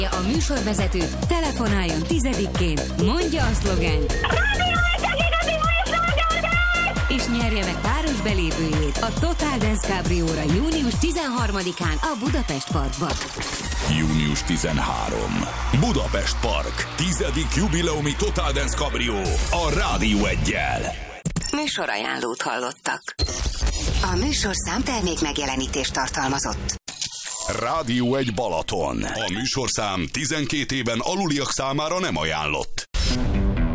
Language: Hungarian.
A műsorvezetőt telefonáljon 10-ként, mondja a szlogent, és nyerje meg páros belépőjét a Total Dance Cabrióra június 13-án a Budapest Parkban. Június 13. Budapest Park. 10. jubileumi Total Dance Cabrió a Rádió 1-jel. Műsorajánlót hallottak. A műsorszám termék megjelenítést tartalmazott. Rádió 1 Balaton. A műsorszám 12 éven aluliak számára nem ajánlott.